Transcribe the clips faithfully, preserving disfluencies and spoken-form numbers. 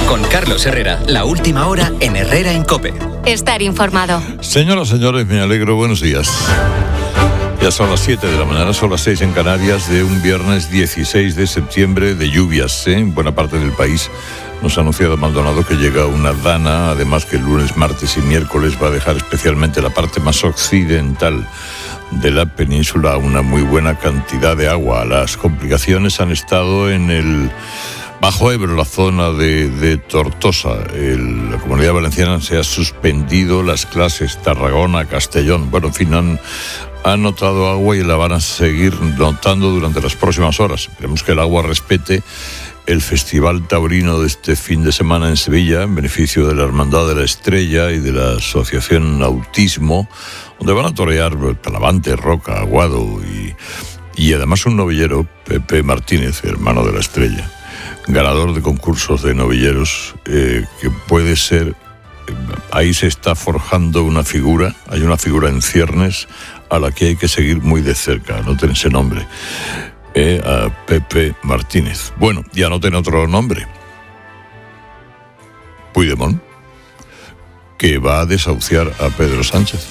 Con Carlos Herrera, la última hora en Herrera en COPE. Estar informado. Señoras, señores, me alegro, buenos días. Ya son las siete de la mañana, son las seis en Canarias, de un viernes dieciséis de septiembre, de lluvias, ¿eh? En buena parte del país. Nos ha anunciado Maldonado que llega una dana, además que el lunes, martes y miércoles va a dejar especialmente la parte más occidental de la península una muy buena cantidad de agua. Las complicaciones han estado en el Bajo Ebro, la zona de, de Tortosa. El, la Comunidad Valenciana se ha suspendido las clases, Tarragona, Castellón. Bueno, en fin, han, han notado agua y la van a seguir notando durante las próximas horas. Esperemos que el agua respete el Festival Taurino de este fin de semana en Sevilla, en beneficio de la Hermandad de la Estrella y de la Asociación Autismo, donde van a torear Talavante, Roca, Aguado y, y además un novillero, Pepe Martínez, hermano de la Estrella, ganador de concursos de novilleros, eh, que puede ser, eh, ahí se está forjando una figura, hay una figura en ciernes a la que hay que seguir muy de cerca, anoten ese nombre. Eh, a Pepe Martínez. Bueno, ya no tiene otro nombre. Puigdemont, que va a desahuciar a Pedro Sánchez.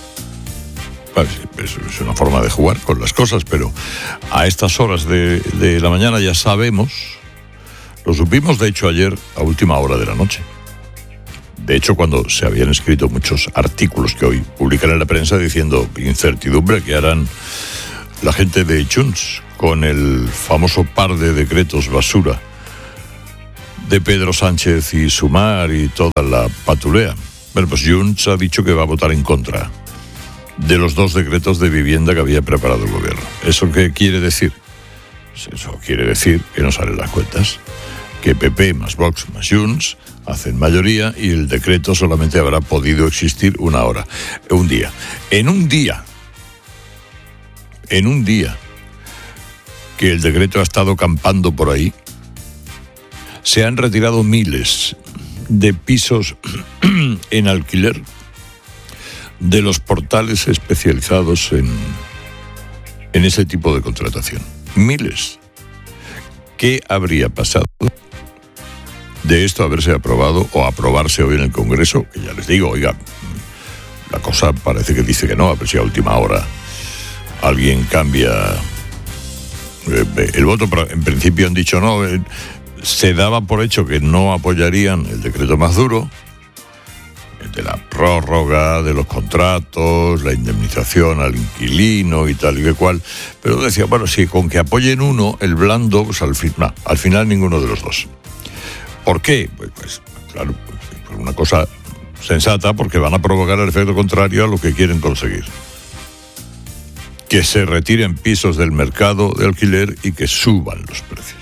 Es una forma de jugar con las cosas, pero a estas horas de, de la mañana ya sabemos, lo supimos de hecho ayer a última hora de la noche. De hecho, cuando se habían escrito muchos artículos que hoy publican en la prensa diciendo incertidumbre que harán la gente de Junts con el famoso par de decretos basura de Pedro Sánchez y Sumar y toda la patulea. Bueno, pues Junts ha dicho que va a votar en contra de los dos decretos de vivienda que había preparado el gobierno. ¿Eso qué quiere decir? Eso quiere decir que no salen las cuentas, que P P más Vox más Junts hacen mayoría y el decreto solamente habrá podido existir una hora, un día. En un día, en un día, que el decreto ha estado campando por ahí, se han retirado miles de pisos en alquiler de los portales especializados en, en ese tipo de contratación. Miles. ¿Qué habría pasado de esto haberse aprobado o aprobarse hoy en el Congreso? Que ya les digo, oiga, la cosa parece que dice que no, a ver si a última hora alguien cambia el voto, pero en principio han dicho no. Se daba por hecho que no apoyarían el decreto más duro, el de la prórroga de los contratos, la indemnización al inquilino y tal y que cual, pero decía, bueno, si con que apoyen uno, el blando, pues al, fin, no, al final ninguno de los dos. ¿Por qué? Pues, pues claro, pues una cosa sensata, porque van a provocar el efecto contrario a lo que quieren conseguir. Que se retiren pisos del mercado de alquiler y que suban los precios.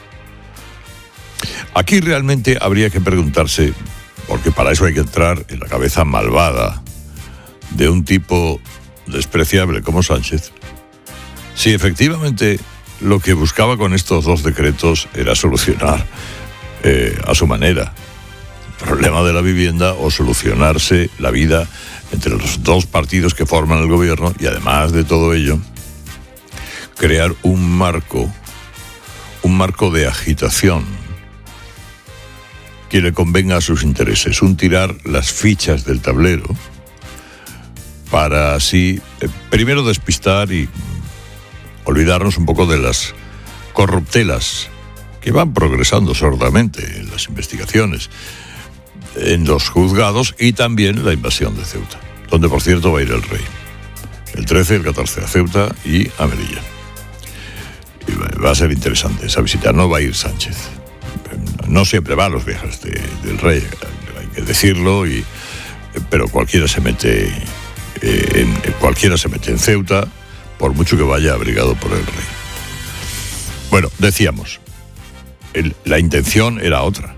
Aquí realmente habría que preguntarse, porque para eso hay que entrar en la cabeza malvada de un tipo despreciable como Sánchez, si efectivamente lo que buscaba con estos dos decretos era solucionar eh, a su manera el problema de la vivienda o solucionarse la vida entre los dos partidos que forman el gobierno y además de todo ello, crear un marco, un marco de agitación que le convenga a sus intereses, un tirar las fichas del tablero para así, eh, primero despistar y olvidarnos un poco de las corruptelas que van progresando sordamente en las investigaciones, en los juzgados y también la invasión de Ceuta, donde por cierto va a ir el rey. El trece y el catorce a Ceuta y a Melilla. Y va a ser interesante esa visita. No va a ir Sánchez. No siempre va a los viajes de, del rey, hay que decirlo, y, pero cualquiera se mete eh, en, cualquiera se mete en Ceuta, por mucho que vaya abrigado por el rey. Bueno, decíamos, el, la intención era otra.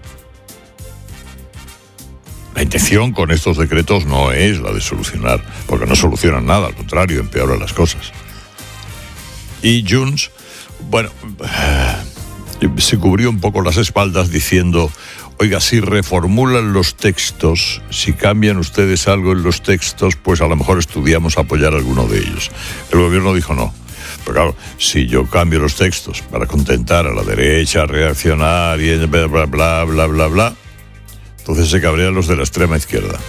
La intención con estos decretos no es la de solucionar, porque no solucionan nada, al contrario, empeoran las cosas. Y Junts, bueno, se cubrió un poco las espaldas diciendo, oiga, si reformulan los textos, si cambian ustedes algo en los textos, pues a lo mejor estudiamos apoyar alguno de ellos. El gobierno dijo no. Pero claro, si yo cambio los textos para contentar a la derecha reaccionaria, bla, bla, bla, bla, bla, bla, Entonces se cabrean los de la extrema izquierda.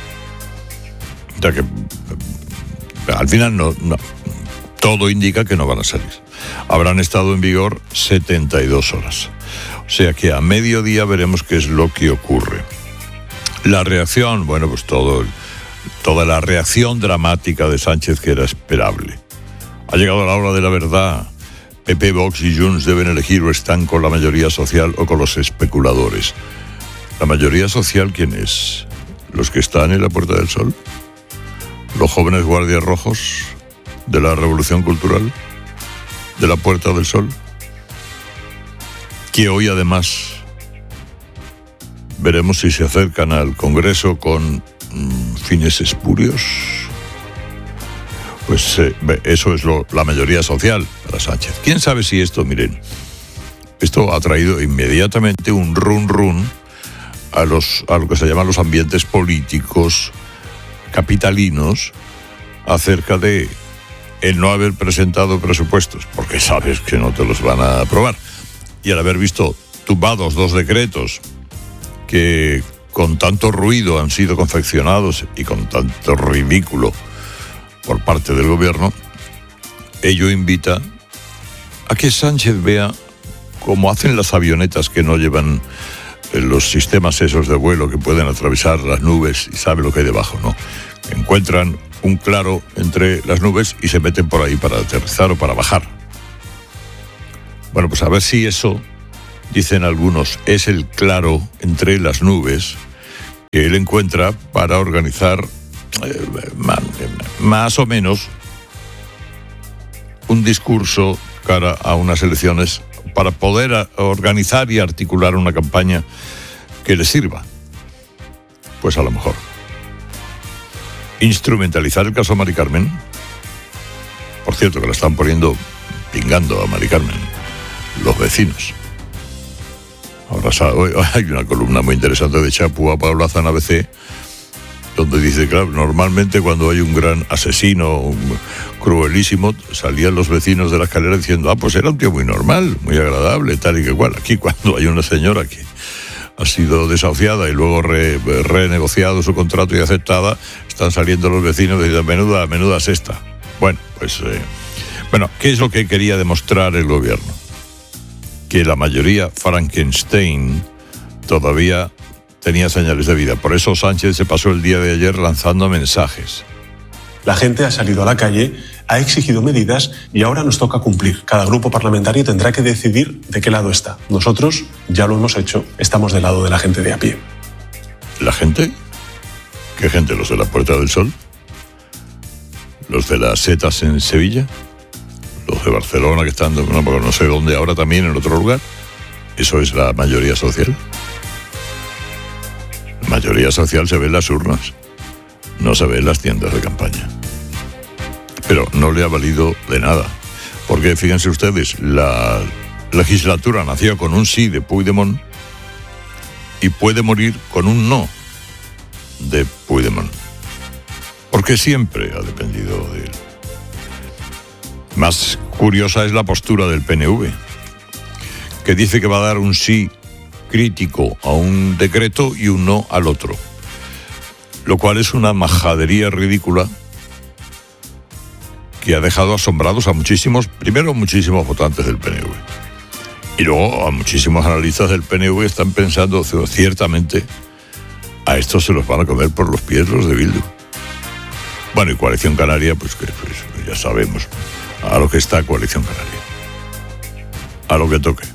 O sea que al final no, no, todo indica que no van a salir. Habrán estado en vigor setenta y dos horas. O sea que a mediodía veremos qué es lo que ocurre. La reacción, bueno, pues todo, toda la reacción dramática de Sánchez, que era esperable. Ha llegado la hora de la verdad. P P, Vox y Junts deben elegir o están con la mayoría social o con los especuladores. ¿La mayoría social quién es? ¿Los que están en la Puerta del Sol? ¿Los jóvenes guardias rojos de la Revolución Cultural? ¿De la Puerta del Sol? Que hoy además veremos si se acercan al Congreso con mmm, fines espurios. Pues eh, eso es lo, la mayoría social para Sánchez. ¿Quién sabe si esto, miren, esto ha traído inmediatamente un run run a, los, a lo que se llaman los ambientes políticos capitalinos acerca de el no haber presentado presupuestos, porque sabes que no te los van a aprobar. Y al haber visto tumbados dos decretos que con tanto ruido han sido confeccionados y con tanto ridículo por parte del gobierno, ello invita a que Sánchez vea cómo hacen las avionetas que no llevan los sistemas esos de vuelo que pueden atravesar las nubes y sabe lo que hay debajo, ¿no? Encuentran un claro entre las nubes y se meten por ahí para aterrizar o para bajar. Bueno, pues a ver si eso, dicen algunos, es el claro entre las nubes que él encuentra para organizar eh, más, más o menos un discurso cara a unas elecciones para poder a, organizar y articular una campaña que le sirva. Pues a lo mejor instrumentalizar el caso Mari Carmen. Por cierto, que la están poniendo pingando a Mari Carmen los vecinos. Ahora hoy hay una columna muy interesante de Chapu a Pablo Azan A B C, donde dice, claro, normalmente cuando hay un gran asesino un cruelísimo, salían los vecinos de la escalera diciendo, ah, pues era un tío muy normal, muy agradable, tal y que cual. Aquí cuando hay una señora que ha sido desahuciada y luego re, renegociado su contrato y aceptada, están saliendo los vecinos diciendo, menuda, menuda sexta. Bueno, pues, eh, bueno, ¿qué es lo que quería demostrar el gobierno? Que la mayoría Frankenstein todavía tenía señales de vida. Por eso Sánchez se pasó el día de ayer lanzando mensajes. La gente ha salido a la calle, ha exigido medidas y ahora nos toca cumplir. Cada grupo parlamentario tendrá que decidir de qué lado está. Nosotros ya lo hemos hecho, estamos del lado de la gente de a pie. ¿La gente? ¿Qué gente? ¿Los de la Puerta del Sol? ¿Los de las setas en Sevilla? ¿Los de Barcelona que están, no, no sé dónde ahora también, en otro lugar? ¿Eso es la mayoría social? La mayoría social se ve en las urnas, no se ve en las tiendas de campaña. Pero no le ha valido de nada, porque fíjense ustedes, la legislatura nació con un sí de Puigdemont y puede morir con un no de Puigdemont, porque siempre ha dependido de él. Más curiosa es la postura del P N V, que dice que va a dar un sí crítico a un decreto y un no al otro, lo cual es una majadería ridícula que ha dejado asombrados a muchísimos, primero muchísimos votantes del P N V, y luego a muchísimos analistas del P N V están pensando, ciertamente, a estos se los van a comer por los pies los de Bildu. Bueno, y Coalición Canaria, pues que pues, ya sabemos a lo que está Coalición Canaria, a lo que toque.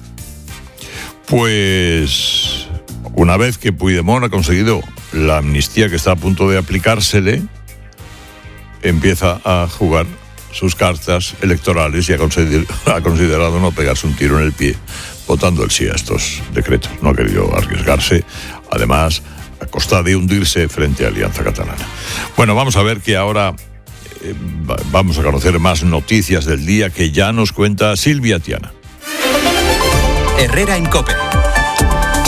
Pues una vez que Puigdemont ha conseguido la amnistía que está a punto de aplicársele, empieza a jugar sus cartas electorales y ha, consider- ha considerado no pegarse un tiro en el pie votando el sí a estos decretos. No ha querido arriesgarse, además a costa de hundirse frente a Alianza Catalana. Bueno, vamos a ver que ahora eh, vamos a conocer más noticias del día que ya nos cuenta Silvia Tiana. Herrera en COPE.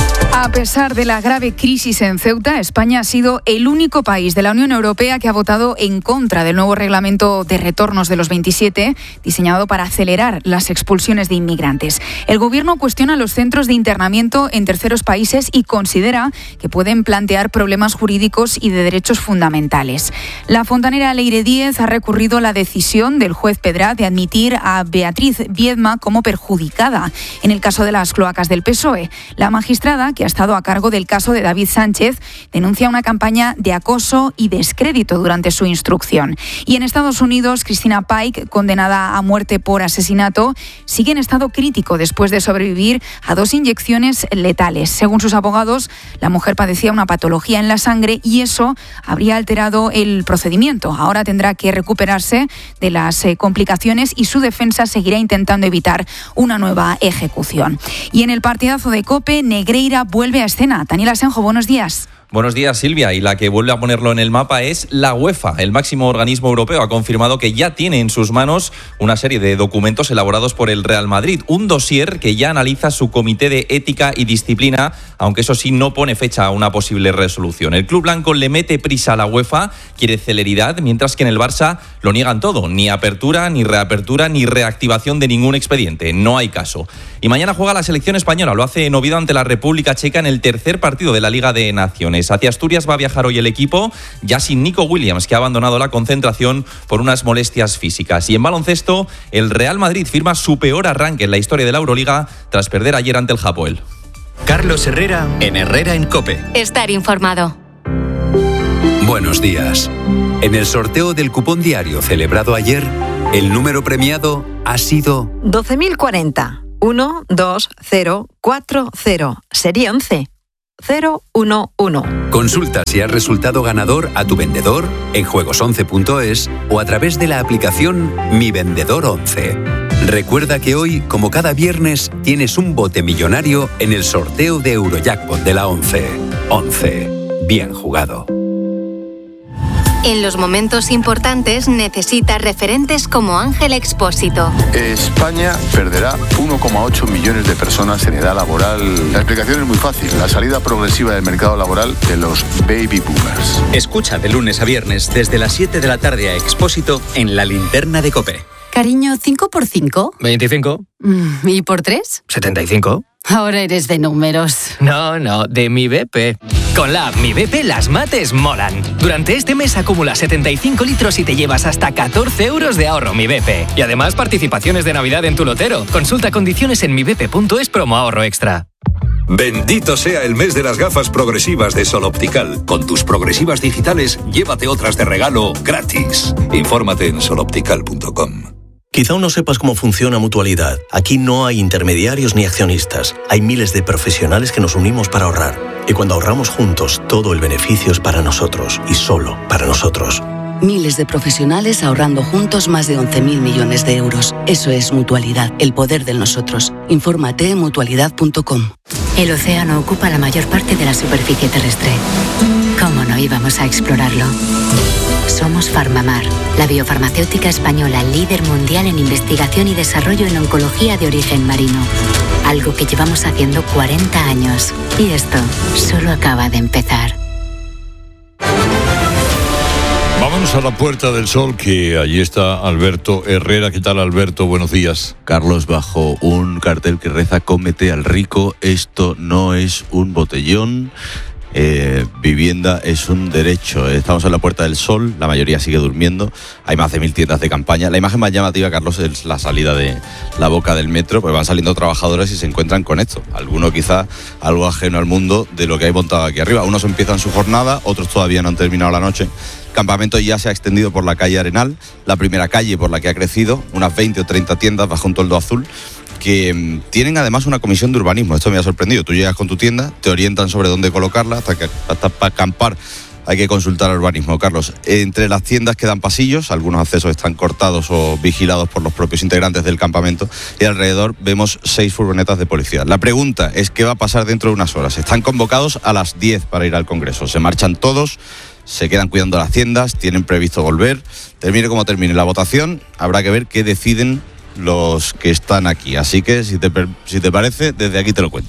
A pesar de la grave crisis en Ceuta, España ha sido el único país de la Unión Europea que ha votado en contra del nuevo reglamento de retornos de los veintisiete, diseñado para acelerar las expulsiones de inmigrantes. El Gobierno cuestiona los centros de internamiento en terceros países y considera que pueden plantear problemas jurídicos y de derechos fundamentales. La fontanera Leire Díez ha recurrido a la decisión del juez Pedrat de admitir a Beatriz Viedma como perjudicada en el caso de las cloacas del P S O E. La magistrada, que ha estado a cargo del caso de David Sánchez, denuncia una campaña de acoso y descrédito durante su instrucción. Y en Estados Unidos, Christina Pike, condenada a muerte por asesinato, sigue en estado crítico después de sobrevivir a dos inyecciones letales. Según sus abogados, la mujer padecía una patología en la sangre y eso habría alterado el procedimiento. Ahora tendrá que recuperarse de las eh, complicaciones y su defensa seguirá intentando evitar una nueva ejecución. Y en el partidazo de COPE, Negreira vuelve a escena. Daniel Asenjo, buenos días. Buenos días, Silvia. Y la que vuelve a ponerlo en el mapa es la UEFA. El máximo organismo europeo ha confirmado que ya tiene en sus manos una serie de documentos elaborados por el Real Madrid. Un dossier que ya analiza su comité de ética y disciplina, aunque eso sí no pone fecha a una posible resolución. El club blanco le mete prisa a la UEFA, quiere celeridad, mientras que en el Barça lo niegan todo. Ni apertura, ni reapertura, ni reactivación de ningún expediente. No hay caso. Y mañana juega la selección española. Lo hace en Oviedo ante la República Checa en el tercer partido de la Liga de Naciones. Hacia Asturias va a viajar hoy el equipo, ya sin Nico Williams, que ha abandonado la concentración por unas molestias físicas. Y en baloncesto, el Real Madrid firma su peor arranque en la historia de la Euroliga tras perder ayer ante el Hapoel. Carlos Herrera en Herrera en COPE. Estar informado. Buenos días. En el sorteo del cupón diario celebrado ayer, el número premiado ha sido doce mil cuarenta. uno, dos, cero, cuatro, cero. Serie once. cero uno uno. Consulta si has resultado ganador a tu vendedor en juegos once punto es o a través de la aplicación Mi Vendedor once. Recuerda que hoy, como cada viernes, tienes un bote millonario en el sorteo de Eurojackpot de la once. once. Bien jugado. En los momentos importantes necesita referentes como Ángel Expósito. España perderá uno coma ocho millones de personas en edad laboral. La explicación es muy fácil, la salida progresiva del mercado laboral de los baby boomers. Escucha de lunes a viernes desde las siete de la tarde a Expósito en La Linterna de COPE. Cariño, ¿cinco por cinco? veinticinco. ¿Y por tres? setenta y cinco. Ahora eres de números. No, no, de Mi B P. Con la app Mi B P las mates molan. Durante este mes acumula setenta y cinco litros y te llevas hasta catorce euros de ahorro Mi B P. Y además participaciones de Navidad en tu lotero. Consulta condiciones en mi b p punto es promo ahorro extra. Bendito sea el mes de las gafas progresivas de Sol Optical. Con tus progresivas digitales, llévate otras de regalo gratis. Infórmate en sol optical punto com. Quizá aún no sepas cómo funciona Mutualidad. Aquí no hay intermediarios ni accionistas. Hay miles de profesionales que nos unimos para ahorrar. Y cuando ahorramos juntos, todo el beneficio es para nosotros y solo para nosotros. Miles de profesionales ahorrando juntos más de once mil millones de euros. Eso es Mutualidad, el poder del nosotros. Infórmate en mutualidad punto com. El océano ocupa la mayor parte de la superficie terrestre. ¿Cómo no íbamos a explorarlo? Somos Farmamar, la biofarmacéutica española líder mundial en investigación y desarrollo en oncología de origen marino. Algo que llevamos haciendo cuarenta años. Y esto solo acaba de empezar. Vámonos a la Puerta del Sol, que allí está Alberto Herrera. ¿Qué tal, Alberto? Buenos días. Carlos, bajo un cartel que reza "Cómete al rico, esto no es un botellón". Eh, vivienda es un derecho. Estamos en la Puerta del Sol, la mayoría sigue durmiendo. Hay más de mil tiendas de campaña. La imagen más llamativa, Carlos, es la salida de la boca del metro, pues van saliendo trabajadores y se encuentran con esto. Algunos quizás algo ajeno al mundo de lo que hay montado aquí arriba. Unos empiezan su jornada, otros todavía no han terminado la noche. El campamento ya se ha extendido por la calle Arenal, la primera calle por la que ha crecido, unas veinte o treinta tiendas bajo un toldo azul, que tienen además una comisión de urbanismo. Esto me ha sorprendido. Tú llegas con tu tienda, te orientan sobre dónde colocarla, hasta que hasta para acampar hay que consultar al urbanismo. Carlos, entre las tiendas quedan pasillos, algunos accesos están cortados o vigilados por los propios integrantes del campamento, y alrededor vemos seis furgonetas de policía. La pregunta es qué va a pasar dentro de unas horas. Están convocados a las diez para ir al Congreso. Se marchan todos, se quedan cuidando las tiendas, tienen previsto volver. Termine como termine la votación, habrá que ver qué deciden los que están aquí. Así que, si te, si te parece, desde aquí te lo cuento.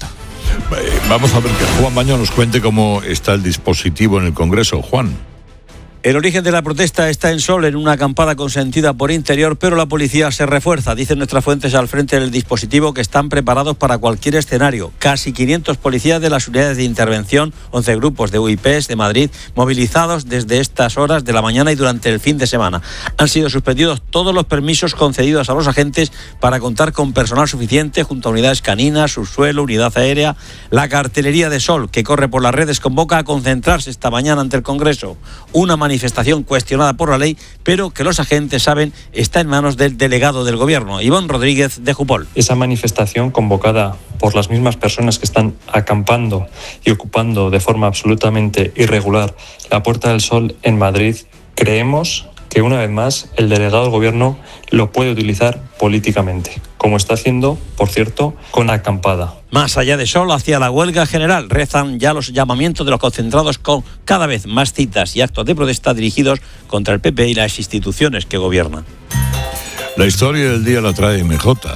Eh, Vamos a ver que Juan Baño nos cuente cómo está el dispositivo en el Congreso. Juan. El origen de la protesta está en Sol, en una acampada consentida por Interior, pero la policía se refuerza. Dicen nuestras fuentes al frente del dispositivo que están preparados para cualquier escenario. Casi quinientos policías de las unidades de intervención, once grupos de U I P de Madrid, movilizados desde estas horas de la mañana y durante el fin de semana. Han sido suspendidos todos los permisos concedidos a los agentes para contar con personal suficiente junto a unidades caninas, subsuelo, unidad aérea. La cartelería de Sol, que corre por las redes, convoca a concentrarse esta mañana ante el Congreso. Una manifestación cuestionada por la ley, pero que los agentes saben está en manos del delegado del Gobierno, Iván Rodríguez de Jupol. Esa manifestación convocada por las mismas personas que están acampando y ocupando de forma absolutamente irregular la Puerta del Sol en Madrid, creemos que una vez más el delegado del Gobierno lo puede utilizar políticamente, como está haciendo, por cierto, con la acampada. Más allá de Sol, hacia la huelga general, rezan ya los llamamientos de los concentrados con cada vez más citas y actos de protesta dirigidos contra el P P y las instituciones que gobiernan. La historia del día la trae M J.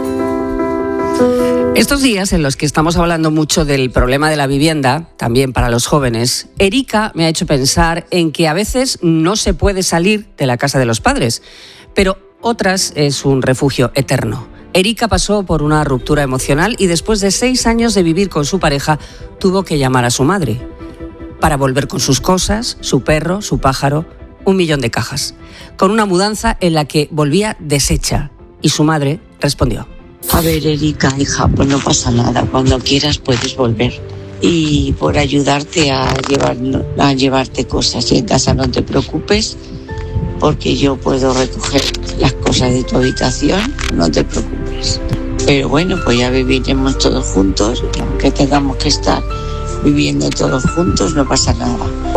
Estos días en los que estamos hablando mucho del problema de la vivienda, también para los jóvenes, Erika me ha hecho pensar en que a veces no se puede salir de la casa de los padres, pero otras es un refugio eterno. Erika pasó por una ruptura emocional y después de seis años de vivir con su pareja, tuvo que llamar a su madre para volver con sus cosas, su perro, su pájaro, un millón de cajas, con una mudanza en la que volvía deshecha. Y su madre respondió: a ver, Erika, hija, pues no pasa nada. Cuando quieras puedes volver. Y por ayudarte a, llevar, a llevarte cosas. Y en casa no te preocupes, porque yo puedo recoger las cosas de tu habitación. No te preocupes. Pero bueno, pues ya viviremos todos juntos. Y aunque tengamos que estar viviendo todos juntos, no pasa nada.